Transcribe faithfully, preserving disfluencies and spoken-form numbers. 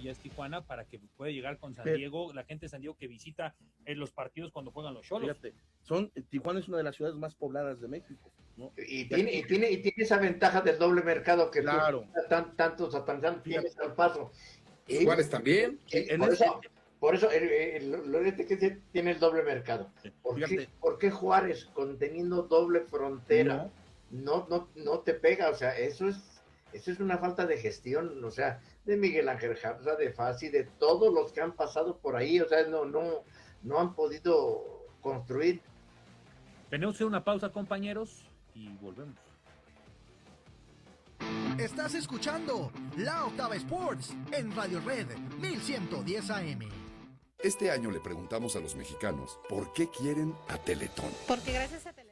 ya es Tijuana, para que pueda llegar con San Pero, Diego, la gente de San Diego que visita en los partidos cuando juegan los Xolos. Fíjate, son, Tijuana es una de las ciudades más pobladas de México, ¿no? Y tiene, y tiene, y tiene esa ventaja del doble mercado que claro. tan, tantos satanizantes tienes al paso. Y, Juárez también. Y, en por, ese, eso, por eso, el, el, el, el que tiene el doble mercado. ¿Por qué, ¿Por qué Juárez, conteniendo doble frontera, no. No, no, no te pega? O sea, eso es, eso es una falta de gestión, o sea, de Miguel Ángel Jamza, de Fassi, de todos los que han pasado por ahí, o sea, no, no, no han podido construir. Tenemos una pausa, compañeros, y volvemos. Estás escuchando La Octava Sports en Radio Red mil ciento diez A M. Este año le preguntamos a los mexicanos por qué quieren a Teletón. Porque gracias a Teletón